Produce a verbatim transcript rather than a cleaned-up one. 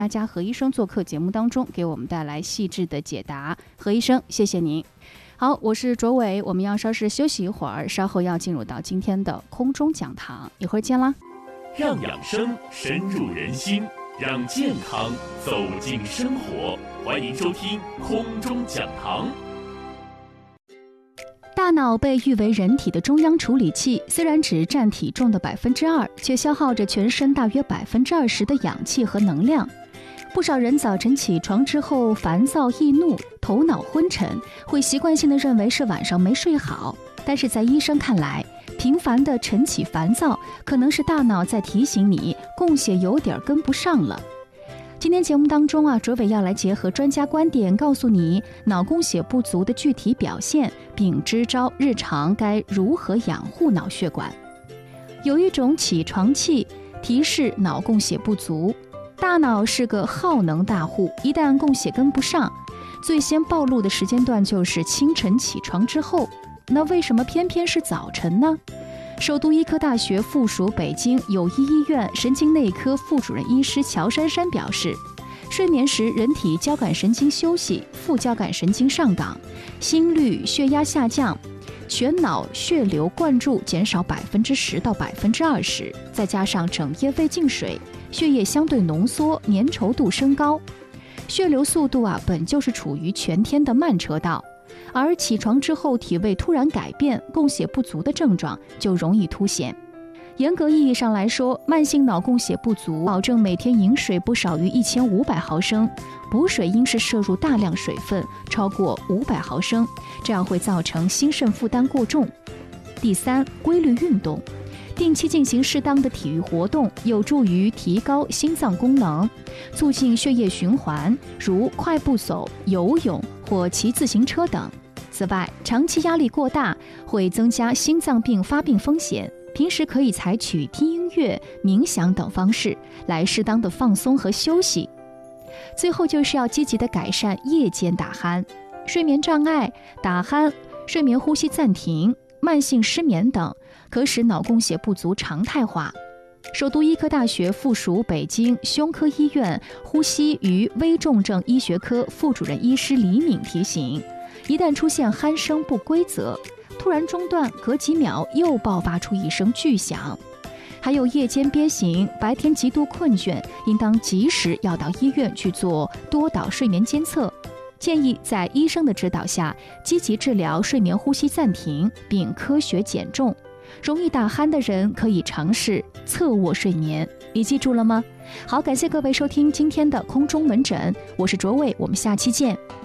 大家何医生做客节目当中，给我们带来细致的解答。何医生，谢谢您。好，我是卓伟，我们要稍事休息一会儿，稍后要进入到今天的空中讲堂，一会儿见啦。 让养生深入人心，让健康走进生活，欢迎收听空中讲堂。 大脑被誉为人体的中央处理器，虽然只占体重的百分之二，却消耗着全身大约百分之二十的氧气和能量。不少人早晨起床之后烦躁易怒，头脑昏沉，会习惯性的认为是晚上没睡好。但是在医生看来，频繁的晨起烦躁可能是大脑在提醒你供血有点跟不上了。今天节目当中啊，卓伟要来结合专家观点，告诉你脑供血不足的具体表现，并支招日常该如何养护脑血管。有一种起床气提示脑供血不足。大脑是个耗能大户，一旦供血跟不上，最先暴露的时间段就是清晨起床之后。那为什么偏偏是早晨呢？首都医科大学附属北京友谊医院神经内科副主任医师乔珊珊表示，睡眠时人体交感神经休息，副交感神经上岗，心率、血压下降，全脑血流灌注减少百分之十到百分之二十，再加上整夜未进水，血液相对浓缩，粘稠度升高，血流速度啊本就是处于全天的慢车道。而起床之后体位突然改变，供血不足的症状就容易凸显。严格意义上来说，慢性脑供血不足保证每天饮水不少于一千五百毫升，补水应是摄入大量水分，超过五百毫升，这样会造成心肾负担过重。第三，规律运动。定期进行适当的体育活动，有助于提高心脏功能，促进血液循环，如快步走、游泳或骑自行车等。此外，长期压力过大会增加心脏病发病风险，平时可以采取听音乐、冥想等方式来适当的放松和休息。最后就是要积极的改善夜间打鼾。睡眠障碍、打鼾、睡眠呼吸暂停、慢性失眠等可使脑供血不足常态化。首都医科大学附属北京胸科医院呼吸与危重症医学科副主任医师李敏提醒，一旦出现鼾声不规则，突然中断，隔几秒又爆发出一声巨响，还有夜间憋醒、白天极度困倦，应当及时要到医院去做多导睡眠监测。建议在医生的指导下积极治疗睡眠呼吸暂停，并科学减重。容易打鼾的人可以尝试侧卧睡眠，你记住了吗？好，感谢各位收听今天的空中门诊，我是卓伟，我们下期见。